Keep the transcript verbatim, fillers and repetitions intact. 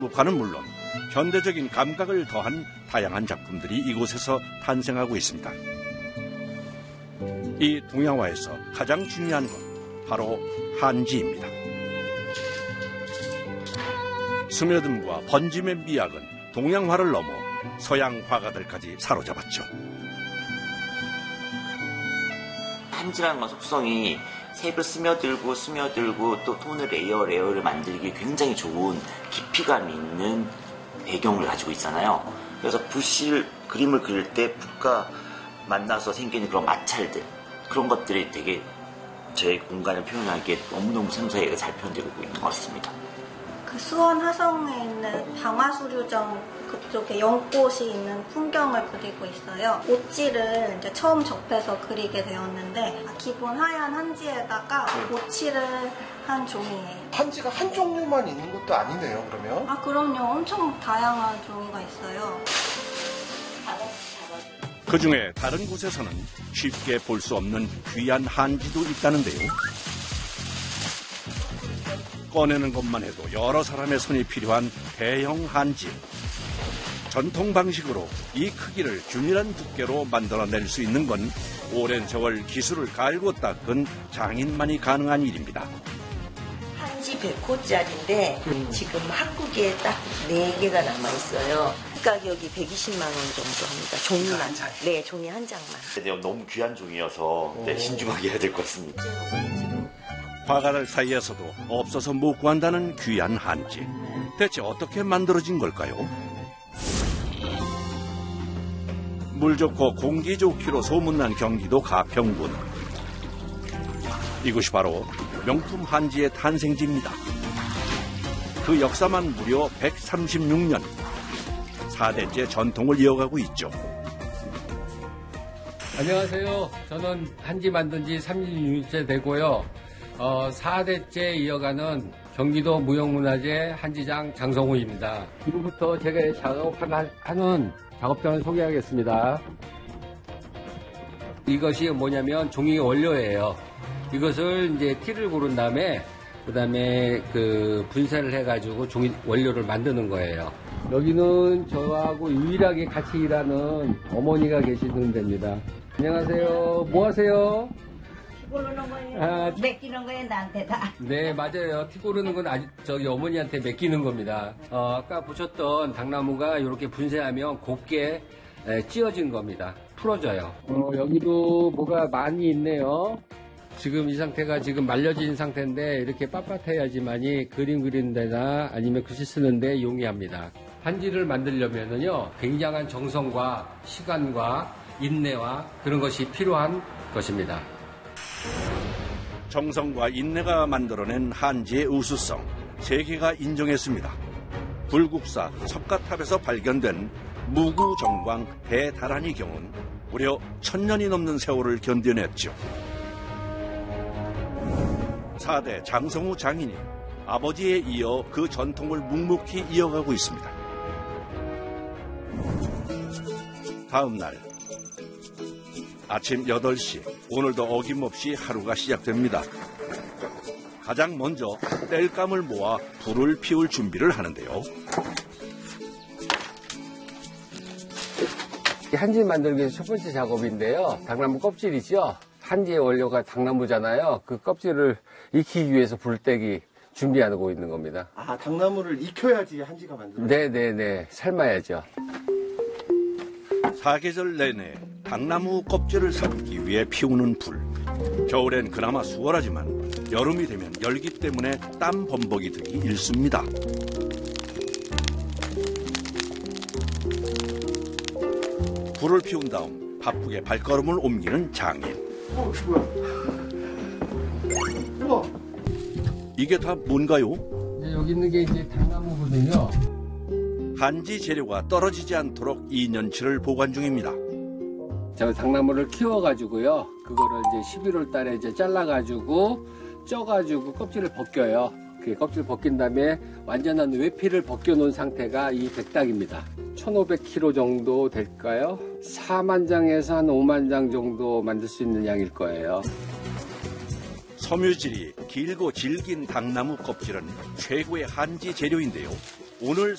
국화는 물론 현대적인 감각을 더한 다양한 작품들이 이곳에서 탄생하고 있습니다. 이 동양화에서 가장 중요한 것 바로 한지입니다. 스며듦과 번짐의 미학은 동양화를 넘어 서양 화가들까지 사로잡았죠. 한지라는 건 속성이 색을 스며들고 스며들고 또 톤을 레이어 레이어를 만들기 굉장히 좋은 깊이감 있는 배경을 가지고 있잖아요. 그래서 붓을 그림을 그릴 때 붓과 만나서 생기는 그런 마찰들, 그런 것들이 되게 제 공간을 표현하기에 너무너무 생생하게 잘 표현되고 있는 것 같습니다. 그 수원 화성에 있는 방화수류정 그쪽에 연꽃이 있는 풍경을 그리고 있어요. 모치를 이제 처음 접해서 그리게 되었는데 기본 하얀 한지에다가 네. 모치를 한 종이에요. 한지가 한 종류만 있는 것도 아니네요, 그러면? 아 그럼요. 엄청 다양한 종이가 있어요. 그 중에 다른 곳에서는 쉽게 볼 수 없는 귀한 한지도 있다는데요. 꺼내는 것만 해도 여러 사람의 손이 필요한 대형 한지. 전통 방식으로 이 크기를 균일한 두께로 만들어낼 수 있는 건 오랜 세월 기술을 갈고 닦은 장인만이 가능한 일입니다. 한지 백 호짜리인데 음. 지금 한국에 딱 네 개가 남아있어요. 가격이 백이십만 원 정도 합니다. 종이만. 네, 종이 한 장만. 너무 귀한 종이어서 네, 신중하게 해야 될 것 같습니다. 화가들 사이에서도 없어서 못 구한다는 귀한 한지. 대체 어떻게 만들어진 걸까요? 물 좋고 공기 좋기로 소문난 경기도 가평군. 이곳이 바로 명품 한지의 탄생지입니다. 그 역사만 무려 백삼십육 년. 사 대째 전통을 이어가고 있죠. 안녕하세요. 저는 한지 만든 지 삼십육 년째 되고요. 어, 사 대째 이어가는 경기도 무형문화재 한지장 장성우입니다. 지금부터 제가 작업하는 작업장을 소개하겠습니다. 이것이 뭐냐면 종이 원료예요. 이것을 이제 티를 고른 다음에 그 다음에 그 분쇄를 해가지고 종이 원료를 만드는 거예요. 여기는 저하고 유일하게 같이 일하는 어머니가 계시는 데입니다. 안녕하세요. 뭐 하세요? 고르는 거예요. 아, 맡기는 거예요, 나한테 다. 네, 맞아요. 티 고르는 건 아직 저기 어머니한테 맡기는 겁니다. 어, 아까 보셨던 당나무가 이렇게 분쇄하면 곱게 에, 찧어진 겁니다. 풀어져요. 어, 여기도 뭐가 많이 있네요. 지금 이 상태가 지금 말려진 상태인데 이렇게 빳빳해야지만이 그림 그리는 데나 아니면 글씨 쓰는데 용이합니다. 한지를 만들려면은요, 굉장한 정성과 시간과 인내와 그런 것이 필요한 것입니다. 정성과 인내가 만들어낸 한지의 우수성, 세계가 인정했습니다. 불국사 석가탑에서 발견된 무구정광 대다란이 경은 무려 천년이 넘는 세월을 견뎌냈죠. 사 대 장성우 장인이 아버지에 이어 그 전통을 묵묵히 이어가고 있습니다. 다음 날 아침 여덟 시, 오늘도 어김없이 하루가 시작됩니다. 가장 먼저 땔감을 모아 불을 피울 준비를 하는데요. 한지 만들기 위해서 첫 번째 작업인데요. 당나무 껍질이죠. 한지의 원료가 당나무잖아요. 그 껍질을 익히기 위해서 불떼기 준비하고 있는 겁니다. 아, 당나무를 익혀야지 한지가 만들어요? 네네네. 삶아야죠. 사계절 내내 당나무 껍질을 삭기 위해 피우는 불. 겨울엔 그나마 수월하지만 여름이 되면 열기 때문에 땀 범벅이 되기 일쑤입니다. 불을 피운 다음 바쁘게 발걸음을 옮기는 장인. 어, 뭐야? 우와. 이게 다 뭔가요? 네, 여기 있는 게 이제 당나무거든요. 한지 재료가 떨어지지 않도록 이 년치를 보관 중입니다. 저 당나무를 키워가지고요. 그거를 이제 십일월 달에 이제 잘라가지고 쪄가지고 껍질을 벗겨요. 그 껍질 벗긴 다음에 완전한 외피를 벗겨놓은 상태가 이 백닭입니다. 천오백 킬로그램 정도 될까요? 사만 장에서 한 오만 장 정도 만들 수 있는 양일 거예요. 섬유질이 길고 질긴 당나무 껍질은 최고의 한지 재료인데요. 오늘